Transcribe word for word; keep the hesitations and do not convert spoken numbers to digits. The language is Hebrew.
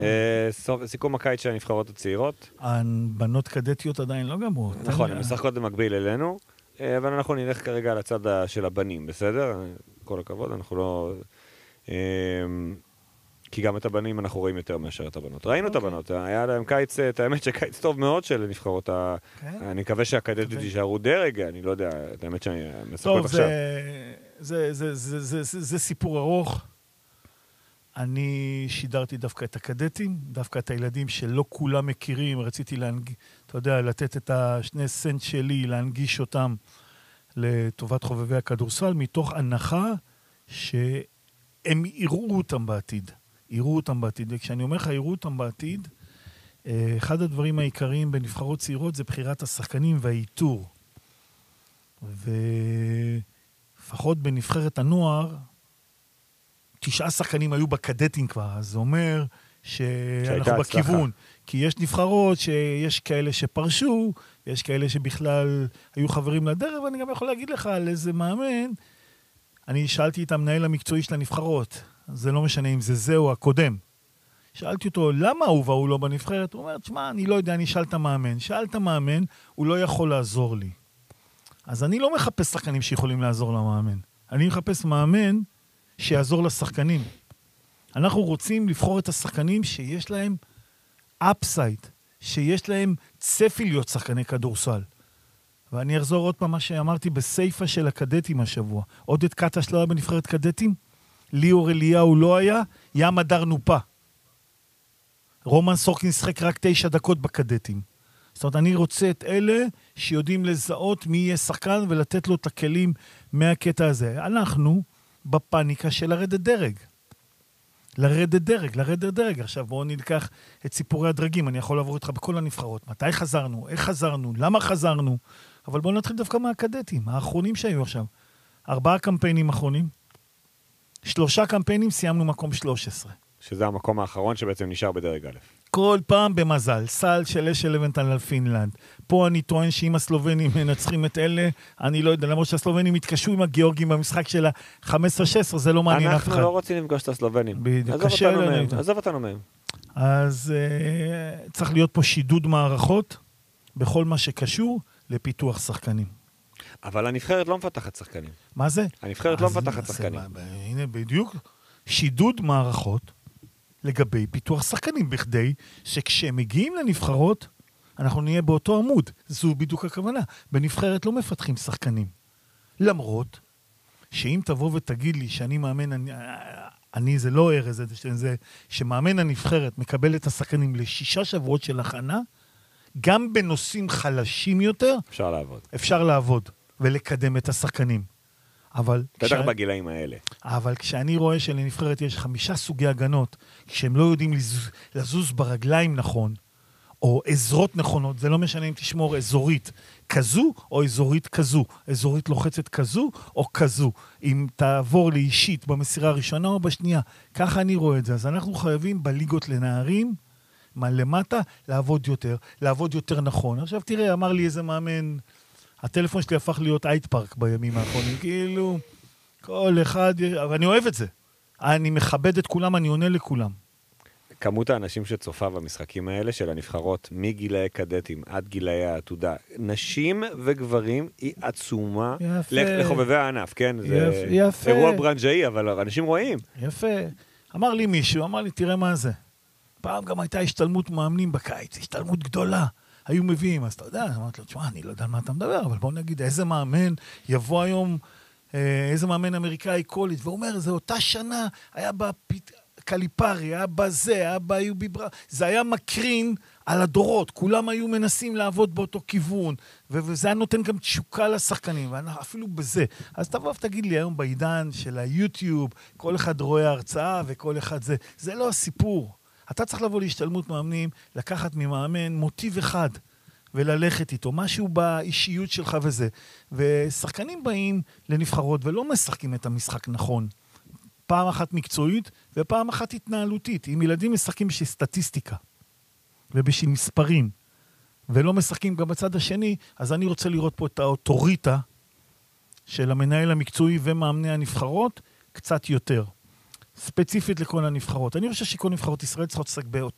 סיכום הקיץ של הנבחרות הצעירות. הבנות קדטיות עדיין לא גמרו. נכון, הן משחקות במקביל אלינו, אבל אנחנו נלך כרגע על הצד של הבנים, בסדר? כל הכבוד, אנחנו לא... כי גם את הבנים אנחנו רואים יותר מאשר את הבנות. ראינו את הבנות, היה להם קיץ, את האמת שקיץ טוב מאוד של נבחרות ה... אני מקווה שהקדטיות יישארו דרג, אני לא יודע, את האמת שאני משחקות עכשיו. זה סיפור ארוך. אני שידרתי דווקא את הקדטים, דווקא את הילדים שלא כולם מכירים, רציתי להנגיש, אתה יודע, לתת את השני סנט שלי, להנגיש אותם לטובת חובבי הכדורסל, מתוך הנחה שהם יראו אותם בעתיד. יראו אותם בעתיד. וכשאני אומר לך, יראו אותם בעתיד, אחד הדברים העיקריים בנבחרות צעירות זה בחירת השחקנים והאיתור. ולפחות בנבחרת הנוער, תשעה שחקנים היו בקדטים כבר, אז זה אומר שאנחנו בכיוון. כי יש נבחרות שיש כאלה שפרשו, יש כאלה שבכלל היו חברים לדרך, ואני גם יכול להגיד לך על איזה מאמן, אני שאלתי את המנהל המקצועי של הנבחרות, זה לא משנה אם זה זה או הקודם. שאלתי אותו, למה הוא והוא לא בנבחרת? הוא אומר, תשמע, אני לא יודע, אני שאל את המאמן. שאל את המאמן, הוא לא יכול לעזור לי. אז אני לא מחפש שחקנים שיכולים לעזור למאמן. אני מחפש מאמן שיעזור לשחקנים. אנחנו רוצים לבחור את השחקנים שיש להם אפסייד, שיש להם צפי להיות שחקני כדורסל. ואני אחזור עוד פעם מה שאמרתי בסייפה של הקדטים השבוע. עודד קטש לא היה בנבחרת קדטים, ליאור אליהו לא היה, ים הדר נופה. רומן סורקין שחק רק תשע דקות בקדטים. זאת אומרת, אני רוצה את אלה שיודעים לזהות מי יהיה שחקן ולתת לו את הכלים מהקטע הזה. אנחנו בפניקה של לרדת דרג. לרדת דרג, לרדת דרג. עכשיו בואו נלקח את סיפורי הדרגים. אני יכול לעבור איתך בכל הנבחרות. מתי חזרנו? איך חזרנו? למה חזרנו? אבל בואו נתחיל דווקא מהקדטים, האחרונים שהיו עכשיו. ארבעה קמפיינים אחרונים. שלושה קמפיינים סיימנו מקום שלוש עשרה. שזה המקום האחרון שבעצם נשאר בדרג א'. כל פעם במזל, סל של אשל לבנטל על פינלנד. פה אני טוען שאם הסלובנים מנצחים את אלה, אני לא יודע, למרות שהסלובנים התקשו עם הגיאורגים במשחק של ה-חמש עשרה שש עשרה, זה לא מעניין אף אחד. אנחנו לא רוצים לפגוש את הסלובנים. עזוב אותנו מהם. אז צריך להיות פה שידוד מערכות, בכל מה שקשור לפיתוח שחקנים. אבל הנבחרת לא מפתחת שחקנים. מה זה? הנבחרת לא מפתחת שחקנים. הנה בדיוק, שידוד מערכות, לגבי פיתוח שחקנים, בכדי שכשהם מגיעים לנבחרות, אנחנו נהיה באותו עמוד. זו בדיוק הכוונה. בנבחרת לא מפתחים שחקנים. למרות שאם תבוא ותגיד לי שאני מאמן, אני, אני זה לא ארז, זה, זה שמאמן הנבחרת מקבל את השחקנים לשישה שבועות של הכנה, גם בנושאים חלשים יותר, אפשר לעבוד. אפשר לעבוד ולקדם את השחקנים. אבל... בטח בגילאים האלה. אבל כשאני רואה שלנבחרת יש חמישה סוגי הגנות, כשהם לא יודעים לזוז, לזוז ברגליים נכון, או עזרות נכונות, זה לא משנה אם תשמור אזורית כזו או אזורית כזו, אזורית לוחצת כזו או כזו, אם תעבור לאישית במסירה הראשונה או בשנייה, ככה אני רואה את זה. אז אנחנו חייבים בליגות לנערים, מה למטה, לעבוד יותר, לעבוד יותר נכון. עכשיו תראה, אמר לי איזה מאמן, הטלפון שלי הפך להיות אייט פארק בימים האחרונים, כאילו, כל אחד, אבל אני אוהב את זה. אני מכבד את כולם, אני עונה לכולם. כמות האנשים שצופה במשחקים האלה של הנבחרות, מגילאי קדטים עד גילאי העתודה, נשים וגברים, היא עצומה לחובבי הענף, כן? זה יפה. אירוע ברנג'אי, אבל אנשים רואים. יפה. אמר לי מישהו, אמר לי, תראה מה זה. פעם גם הייתה השתלמות מאמנים בקיץ, השתלמות גדולה. היו מביאים, אז אתה יודע, אמרתי לו, תשמע, אני לא יודע על מה אתה מדבר, אבל בוא נגיד, איזה מאמן יבוא היום, איזה מאמן אמריקאי קולג' והוא אומר, זה אותה שנה, היה בקליפרי, היה בזה, היה ביובי ברא, זה היה מקרין על הדורות, כולם היו מנסים לעבוד באותו כיוון, וזה היה נותן גם תשוקה לשחקנים, אפילו בזה. אז תבוא ותגיד לי היום בעידן של היוטיוב, כל אחד רואה הרצאה וכל אחד זה, זה לא הסיפור. אתה צריך לבוא להשתלמות מאמנים, לקחת ממאמן מוטיב אחד, וללכת איתו, משהו באישיות שלך וזה. ושחקנים באים לנבחרות ולא משחקים את המשחק נכון. פעם אחת מקצועית ופעם אחת התנהלותית. אם ילדים משחקים בשביל סטטיסטיקה ובשביל מספרים, ולא משחקים גם בצד השני, אז אני רוצה לראות פה את האוטוריטה של המנהל המקצועי ומאמני הנבחרות, קצת יותר. ספציפית לכל הנבחרות. אני חושב שכל נבחרות ישראל צריכות לשחק באותה